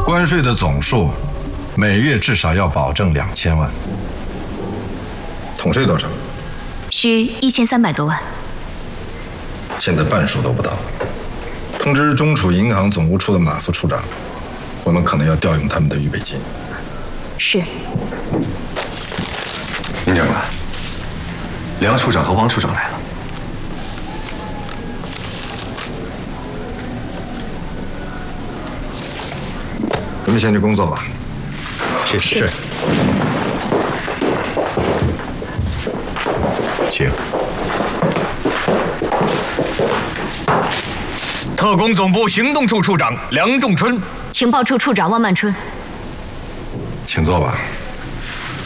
关税的总数，每月至少要保证2000万。统税多少？ 需1300多万。 现在半数都不到。通知中储银行总务处的马副处长，我们可能要调用他们的预备金。 是。 林长官，梁处长和汪处长来了。 你们先去工作吧。 是。请。 特工总部行动处处长梁仲春， 情报处处长汪曼春， 请坐吧。